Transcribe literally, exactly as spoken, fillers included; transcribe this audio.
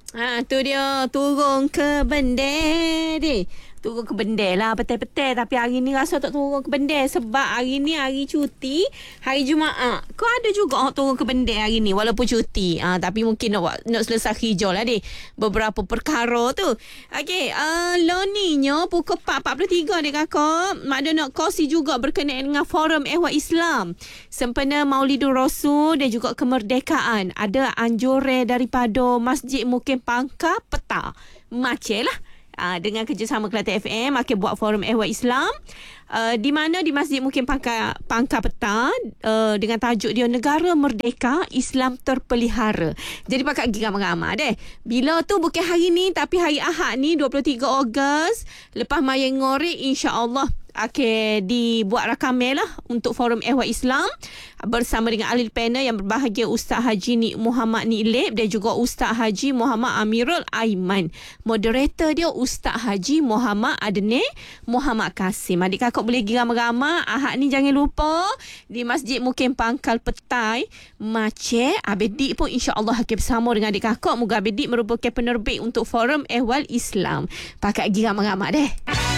Ha, tu dia turun ke Bendar deh. Turun ke Bendar lah petai-petai. Tapi hari ni rasa tak turun ke Bendar. Sebab hari ni hari cuti, hari Jumaat. Kau ada juga orang turun ke Bendar hari ni walaupun cuti. Ha, tapi mungkin nak, nak selesai hijau lah deh beberapa perkara tu. Okey, uh, Loninya pukul empat empat puluh tiga deh kakak. Mak ada nak kongsi juga berkenaan dengan Forum Ehwal Islam sempena Maulidur Rasul dan juga kemerdekaan. Ada anjuran daripada Masjid Mukim Pangkal Peta. Macam lah. Uh, dengan kerjasama Kelantan F M akan buat Forum Ehwal Islam uh, di mana di Masjid Mukim Pangkal, Pangkal Peta uh, dengan tajuk dia Negara Merdeka Islam Terpelihara. Jadi pakat pergi ramai-ramai deh. Bila tu bukan hari ni tapi hari Ahad ni dua puluh tiga Ogos lepas maya ngorek, insya-Allah akan dibuat rakaman lah untuk Forum Ehwal Islam bersama dengan ahli panel yang berbahagia Ustaz Haji Nik Muhammad Niklip dan juga Ustaz Haji Muhammad Amirul Aiman. Moderator dia Ustaz Haji Muhammad Adne Muhammad Kasim. Adik kakak boleh pergi ramai-ramai. Ahad ni jangan lupa di Masjid Mukim Pangkal Petai. Macam Abedik pun insya-Allah akan bersama dengan adik kakak. Moga Abedik merupakan penerbit untuk Forum Ehwal Islam. Pakat pergi ramai-ramai deh.